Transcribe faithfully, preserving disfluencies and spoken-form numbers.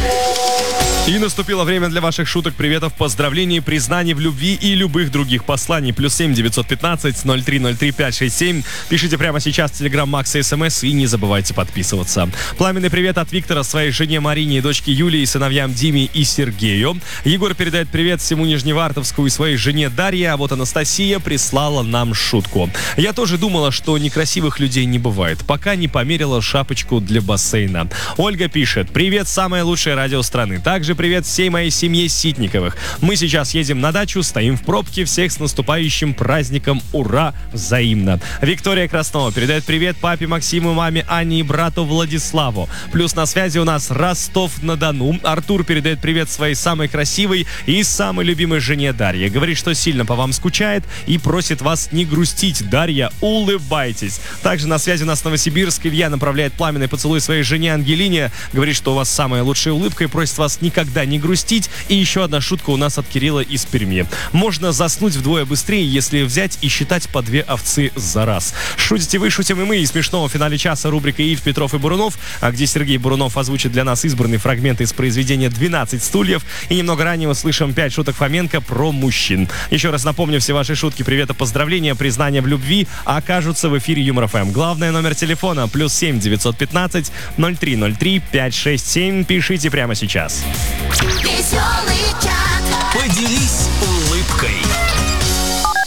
И наступило время для ваших шуток, приветов, поздравлений, признаний в любви и любых других посланий. Плюс семь девятьсот пятнадцать ноль три ноль три пять шесть семь. Пишите прямо сейчас в Телеграм, Макс и СМС и не забывайте подписываться. Пламенный привет от Виктора своей жене Марине и дочке Юлии, сыновьям Диме и Сергею. Егор передает привет всему Нижневартовску и своей жене Дарье, а вот Анастасия прислала нам шутку. Я тоже думала, что некрасивых людей не бывает, пока не померила шапочку для бассейна. Ольга пишет: привет, самое лучшее радио страны. Также привет всей моей семье Ситниковых. Мы сейчас едем на дачу, стоим в пробке. Всех с наступающим праздником. Ура! Взаимно. Виктория Краснова передает привет папе Максиму, маме Ане и брату Владиславу. Плюс на связи у нас Ростов-на-Дону. Артур передает привет своей самой красивой и самой любимой жене Дарье. Говорит, что сильно по вам скучает и просит вас не грустить. Дарья, улыбайтесь. Также на связи у нас Новосибирск. Илья направляет пламенный поцелуй своей жене Ангелине. Говорит, что у вас самая лучшая улыбка и просит вас никогда не грустить. И еще одна шутка у нас от Кирилла из Перми. Можно заснуть вдвое быстрее, если взять и считать по две овцы за раз. Шутите вы, шутим и мы. И смешного в финале часа рубрика «Ильф, Петров и Бурунов», где Сергей Бурунов озвучит для нас избранные фрагменты из произведения «двенадцать стульев». И немного ранее мы слышим пять шуток Фоменко про мужчин. Еще раз напомню, все ваши шутки, привета, поздравления, признания в любви окажутся в эфире Юмор ФМ. Главное, номер телефона плюс семь девятьсот пятнадцать ноль три ноль три пять шесть семь. Пишите прямо сейчас. Yeah.